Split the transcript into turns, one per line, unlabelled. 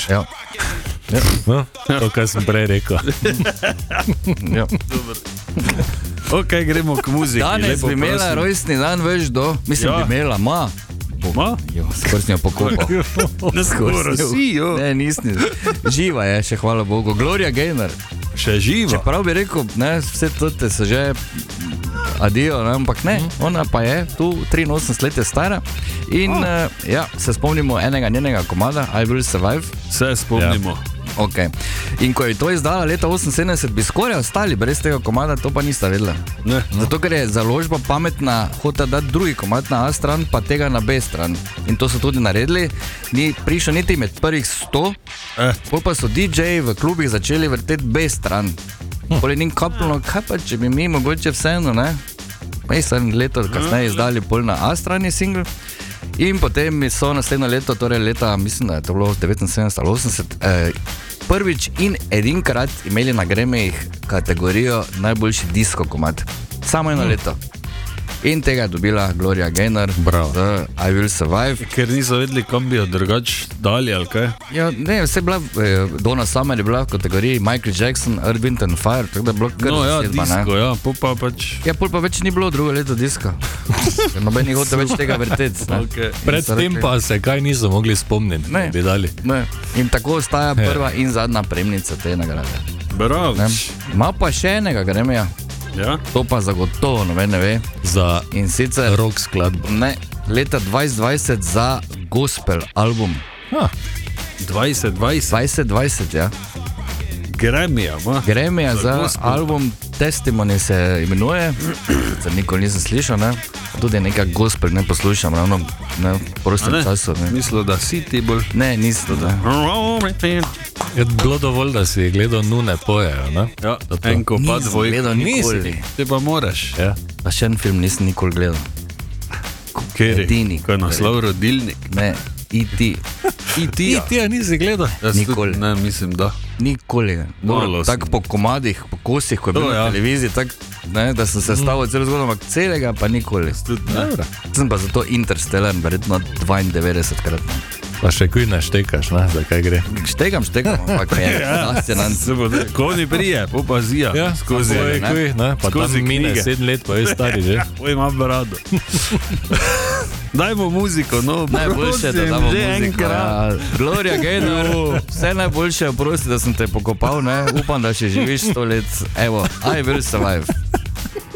Ja.
Ja. No, to, kar sem prej rekel.
Ja.
Ok, gremo k muziki.
Danes bi imela rojstni dan, veš, mislim, bi imela,
Ma?
Skoro sem jo pokopal.
Skoro si, jo.
Ne, nisem. Živa je še, hvala Bogu. Gloria Gaynor.
Še živa?
Čeprav bi rekel, ne, vse tote so že adijo, ne, ampak ne, ona pa je tu 83 let je stara in se spomnimo enega njenega komada I Will Survive.
Se spomnimo.
Okay. In ko je to izdala leta 78, bi skoraj ostali brez tega komada, to pa nista vedela.
Ne.
Zato, ker je založba pametna hotela dati drugi komad na A stran, pa tega na B stran. In to so tudi naredili. Ni prišel niti med prvih 100, pol pa so DJ-ji v klubih začeli vrteti B stran. Pol je njim kapljeno, kaj pa, če bi mi mogoče vseeno, ne? Sem leto kasneje izdali pol na A strani single. In potem so naslednje leto, torej leta, mislim, da je to bilo 79 ali 80, prvič in edinkrat imeli na Grammyjih kategorijo najboljši disco komad. Samo eno leto. In tega je dobila Gloria Gaynor z I Will Survive.
Ker niso vedeli, kam bi jo drugač dali, ali kaj?
Ja, ne, vse je bila, Donna Summer je bila v kategoriji Michael Jackson, Earth, Wind and Fire, tako da je bilo kar sedma,
disco,
ne?
Ja, pa pač...
Ja, pol pa več ni bilo drugo leto diska. Noben ni hotel več tega vrteti.
Okay.
Predtem pa se kaj niso mogli spomniti,
ne,
bi dali.
Ne. In tako ostaja prva in zadnja premnica te nagrade.
Bravo.
Ma pa še enega Grammyja.
Ja?
To pa zagotovo noben ne ve.
Za
in sicer
rock skladbo.
Ne, leta 2020 za gospel album. 2020, ja. Grammyja za album Testimony se imenuje. Za nikoli nisem slišal, ne. Tudi nekaj gospel ne poslušam, ravno ne, v prostem času.
Mislil, da si ti bolj.
Ne, nisem, da.
Je bilo dovolj, da si gledal Nune pojejo, ne?
Ja, enko pa dvojko.
Nisem gledal nikoli.
Ti pa moraš.
Ja. Pa še en film nisem nikoli gledal.
Kjeri?
Edini.
Ko je naslov Rodilnik.
Ne, E.T.
E.T. nisi gledal?
Nikoli.
Ne, mislim, da.
Nikoli. Tako po komadih, po kosih, ko je bil na televiziji, tak, ne, da sem se stavil celo zgodom, ampak celega pa nikoli. Sem pa zato Interstellar, verjetno 92 krat.
Pa še kuj naštekaš, ne, za kaj gre?
Štekam, ampak je fascinantno.
Ko ni prije, pa zija.
Ja, skozi kuj, ne, pa tam mine 7 let, pa je stari že.
Oj, imam brado. Dajmo muziko, no,
najboljše, da damo muziko. Ja. Gloria Gaynor, vse najboljše, prosti, da sem te pokopal, ne, upam, da še živiš 100 let. Evo, I Will Survive.